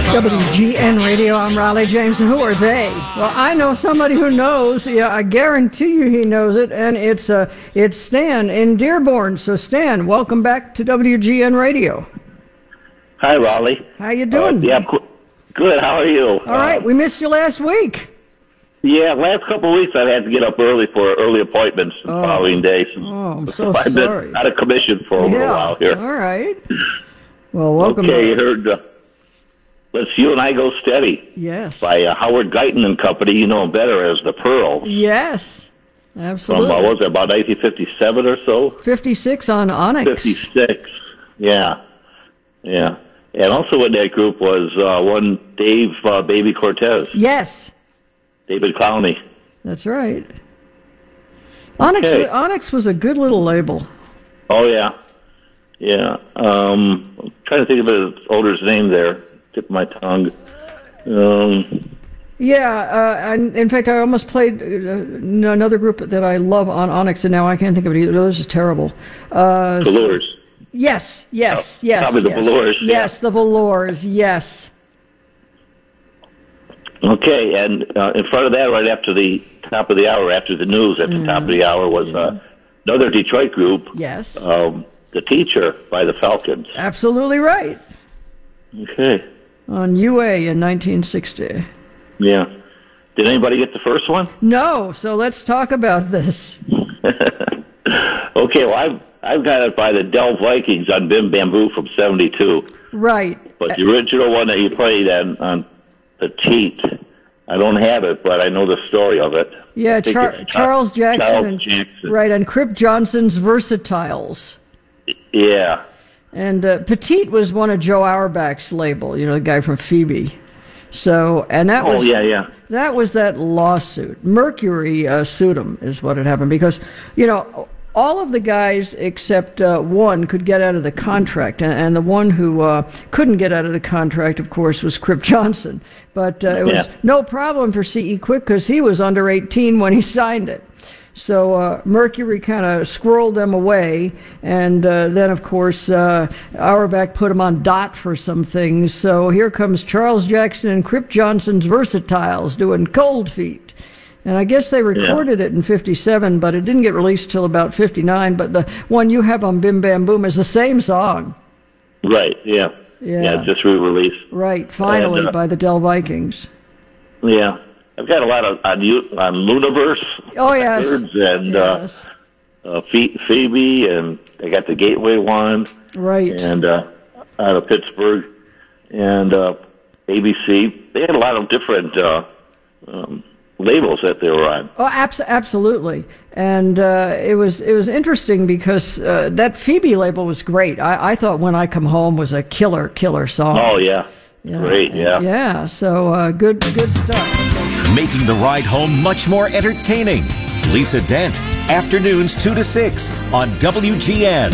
WGN Radio, I'm Riley James. Who are they? Well, I know somebody who knows. Yeah, I guarantee you he knows it, and it's Stan in Dearborn. So, Stan, welcome back to WGN Radio. Hi, Raleigh. How you doing? Good. How are you? All right. We missed you last week. Yeah, last couple of weeks I've had to get up early for early appointments the following days. I'm so I've sorry. been out of commission for a little while here. All right. Well, welcome. Okay, you heard Let's You and I Go Steady. Yes. By Howard Guyton and Company. You know them better as the Pearls. Yes. Absolutely. From, what was it, about 1957 or so? 56 on Onyx. 56. Yeah. Yeah. And also in that group was one Dave Baby Cortez. Yes. David Clowney. That's right. Onyx was a good little label. Oh, yeah. Yeah. I'm trying to think of his owner's name there. Tip of my tongue. And in fact, I almost played another group that I love on Onyx, and now I can't think of it either. This is terrible. Velours. Yes. Probably the Velours. Yes, the Velours, yes. Okay, and in front of that, right after the top of the hour, after the news, at the top of the hour, was another Detroit group. Yes. The Teacher by the Falcons. Absolutely right. Okay. On UA in 1960. Yeah. Did anybody get the first one? No, so let's talk about this. Okay, well, I've got it by the Dell Vikings on Bim Bamboo from 72. Right. But the original one that you played on Petite, I don't have it, but I know the story of it. Yeah, Charles Jackson. Right, and Crip Johnson's Versatiles. Yeah. And Petite was one of Joe Auerbach's label, the guy from Phoebe. So, and that was that was that lawsuit. Mercury sued him, is what had happened, because all of the guys except one could get out of the contract, and the one who couldn't get out of the contract, of course, was Crip Johnson. But it was no problem for C.E. Quick because he was under 18 when he signed it. So Mercury kind of squirreled them away, and then, of course, Auerbach put him on dot for some things. So here comes Charles Jackson and Crip Johnson's Versatiles doing Cold Feet. And I guess they recorded it in 57, but it didn't get released till about 59. But the one you have on Bim Bam Boom is the same song. Right, yeah. Yeah, just re-released. Right, finally, by the Dell Vikings. Yeah. I've got a lot of on Luniverse. Oh, yes. And Phoebe, and I got the Gateway one. Right. And out of Pittsburgh. And ABC. They had a lot of different labels that they were on. Oh, absolutely. And it was interesting because that Phoebe label was great. I thought When I Come Home was a killer song. Oh, yeah. Great, yeah. Yeah, so good stuff. Making the ride home much more entertaining. Lisa Dent, afternoons 2 to 6 on WGN.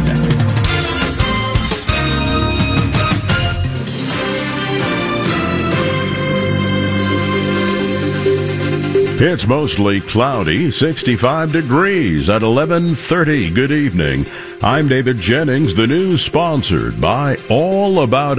It's mostly cloudy, 65 degrees at 11:30. Good evening. I'm David Jennings. The news sponsored by All About